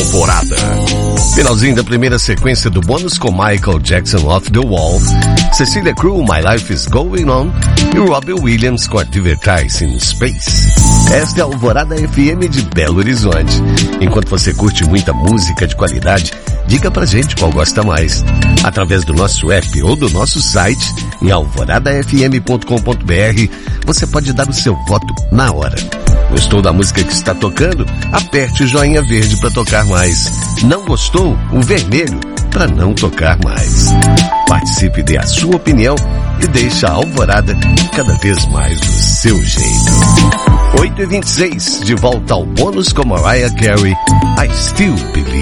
Alvorada. Finalzinho da primeira sequência do bônus com Michael Jackson, Off the Wall, Cecilia Crew, My Life is Going On e Robbie Williams com Advertising Space. Esta é a Alvorada FM de Belo Horizonte. Enquanto você curte muita música de qualidade, diga pra gente qual gosta mais. Através do nosso app ou do nosso site, em alvoradafm.com.br, você pode dar o seu voto na hora. Gostou da música que está tocando? Aperte o joinha verde para tocar mais. Não gostou? O vermelho para não tocar mais. Participe, dê a sua opinião e deixe a Alvorada cada vez mais do seu jeito. 8h26, de volta ao bônus com Mariah Carey, I Still Believe.